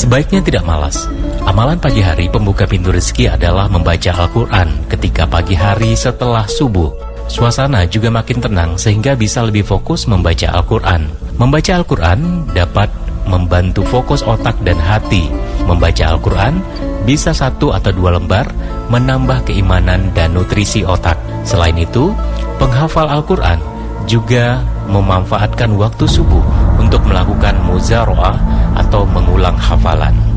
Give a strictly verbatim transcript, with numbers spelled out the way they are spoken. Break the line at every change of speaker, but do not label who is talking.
Sebaiknya tidak malas. Amalan pagi hari pembuka pintu rezeki adalah membaca Al-Quran ketika pagi hari setelah subuh. Suasana juga makin tenang sehingga bisa lebih fokus membaca Al-Quran. Membaca Al-Quran dapat membantu fokus otak dan hati. Membaca Al-Quran bisa satu atau dua lembar menambah keimanan dan nutrisi otak. Selain itu, penghafal Al-Quran juga memanfaatkan waktu subuh untuk melakukan muzaroah atau mengulang hafalan.